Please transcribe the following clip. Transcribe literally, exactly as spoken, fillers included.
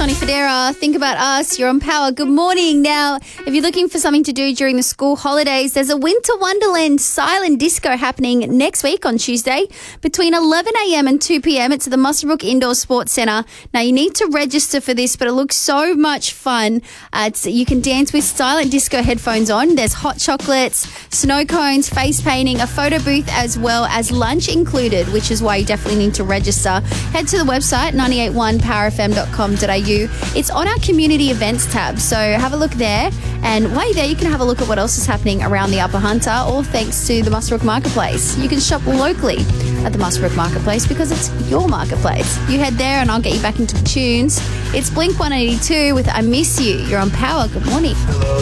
Sonny Federa. Think about us. You're on Power. Good morning. Now, if you're looking for something to do during the school holidays, there's a Winter Wonderland silent disco happening next week on Tuesday between eleven a.m. and two p.m. It's at the Muswellbrook Indoor Sports Centre. Now, you need to register for this, but it looks so much fun. Uh, it's, you can dance with silent disco headphones on. There's hot chocolates, snow cones, face painting, a photo booth, as well as lunch included, which is why you definitely need to register. Head to the website, nine eight one power f m dot com dot a u. It's on our community events tab, so have a look there. And while you're there, you can have a look at what else is happening around the Upper Hunter, all thanks to the Muswellbrook Marketplace. You can shop locally at the Muswellbrook Marketplace because it's your marketplace. You head there and I'll get you back into the tunes. It's Blink one eighty-two with I Miss You. You're on Power. Good morning. Hello.